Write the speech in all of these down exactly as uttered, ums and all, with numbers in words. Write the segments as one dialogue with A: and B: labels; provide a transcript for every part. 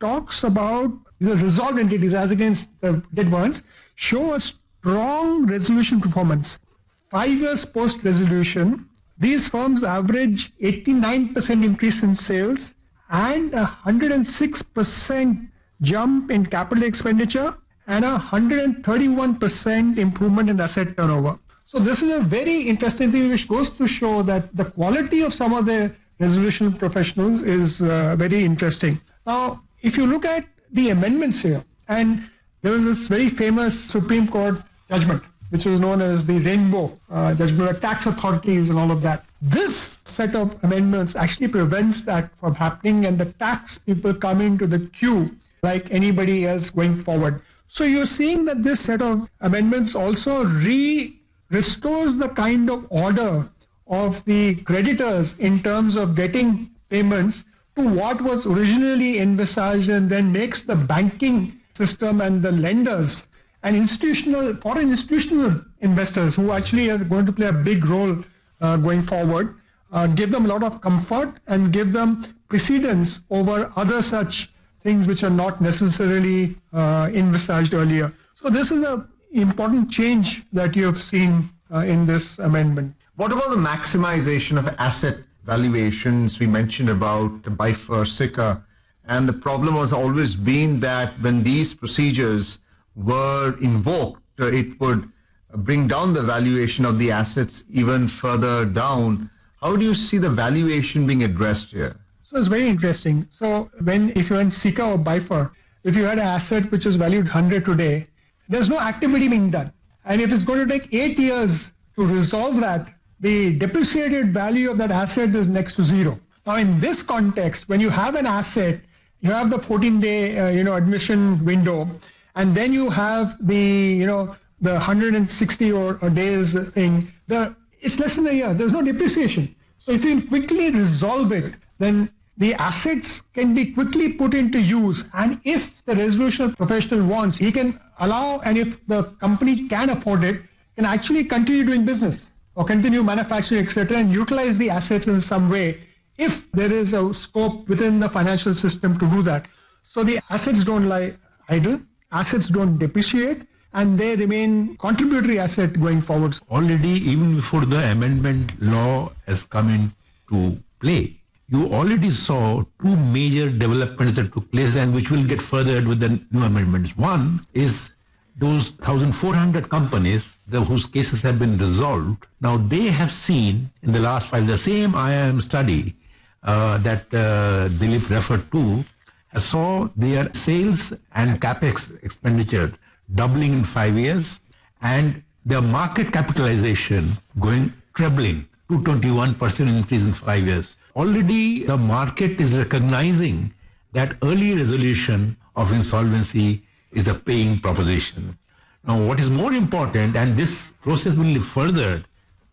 A: talks about the resolved entities as against the dead ones, show a strong resolution performance. Five years post-resolution, these firms average eighty-nine percent increase in sales and a one hundred six percent jump in capital expenditure and a one hundred thirty-one percent improvement in asset turnover. So this is a very interesting thing which goes to show that the quality of some of the resolution professionals is uh, very interesting. Now, if you look at the amendments here, and there was this very famous Supreme Court judgment, which was known as the Rainbow uh, judgment of tax authorities and all of that. This set of amendments actually prevents that from happening, and the tax people come into the queue like anybody else going forward. So you're seeing that this set of amendments also re restores the kind of order of the creditors in terms of getting payments to what was originally envisaged, and then makes the banking system and the lenders and institutional, foreign institutional investors who actually are going to play a big role uh, going forward, uh, give them a lot of comfort and give them precedence over other such things which are not necessarily uh, envisaged earlier. So this is an important change that you have seen uh, in this amendment.
B: What about the maximization of asset valuations? We mentioned about BIFR, S I C A, and the problem has always been that when these procedures were invoked, uh, it would bring down the valuation of the assets even further down. How do you see the valuation being addressed here?
A: So it's very interesting. So when, if you're in S I C A or BIFR, if you had an asset which is valued one hundred today, there's no activity being done. And if it's going to take eight years to resolve that, the depreciated value of that asset is next to zero. Now, in this context, when you have an asset, you have the fourteen-day, uh, you know, admission window, and then you have the, you know, the one hundred sixty or, or days thing. The it's less than a year. There's no depreciation. So if you quickly resolve it, then the assets can be quickly put into use. And if the resolution professional wants, he can allow, and if the company can afford it, can actually continue doing business or continue manufacturing, et cetera, and utilize the assets in some way if there is a scope within the financial system to do that. So the assets don't lie idle, assets don't depreciate, and they remain contributory asset going forward.
C: Already, even before the amendment law has come into play, you already saw two major developments that took place and which will get furthered with the new amendments. One is those one thousand four hundred companies the, whose cases have been resolved. Now they have seen in the last five, the same I I M study uh, that uh, Dilip referred to, saw their sales and capex expenditure doubling in five years and their market capitalization going trebling, two hundred twenty-one percent increase in five years. Already the market is recognizing that early resolution of insolvency is a paying proposition. Now, what is more important, and this process will be furthered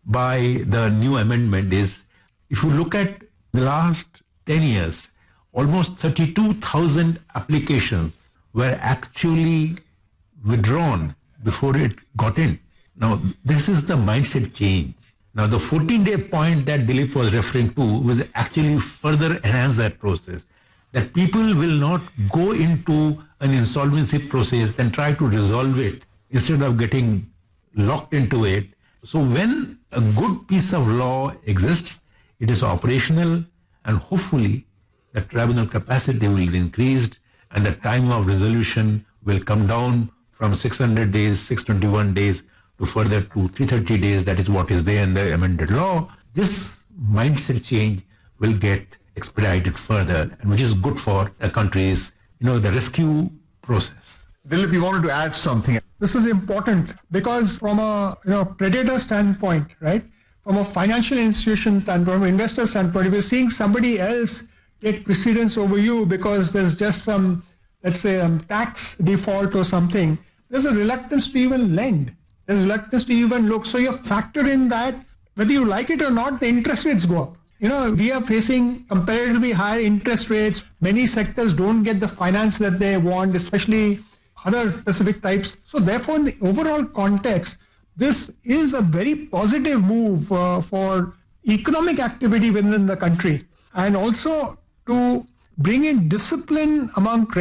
C: by the new amendment, is if you look at the last ten years, almost thirty-two thousand applications were actually withdrawn before it got in. Now, this is the mindset change. Now, the fourteen-day point that Dilip was referring to was actually further enhance that process, that people will not go into an insolvency process and try to resolve it instead of getting locked into it. So when a good piece of law exists, it is operational, and hopefully the tribunal capacity will be increased and the time of resolution will come down from six hundred days, six hundred twenty-one days to further to three hundred thirty days. That is what is there in the amended law. This mindset change will get expedited further, and which is good for the country's, you know, the rescue process.
B: Dilip, you wanted to add something.
A: This is important because from a, you know, predator standpoint, right? From a financial institution standpoint, from an investor standpoint, if you're seeing somebody else take precedence over you because there's just some, let's say, um, tax default or something, there's a reluctance to even lend. There's a reluctance to even look. So you factor in that, whether you like it or not, the interest rates go up. You know, we are facing comparatively higher interest rates. Many sectors don't get the finance that they want, especially other specific types. So therefore, in the overall context, this is a very positive move uh, for economic activity within the country, and also to bring in discipline among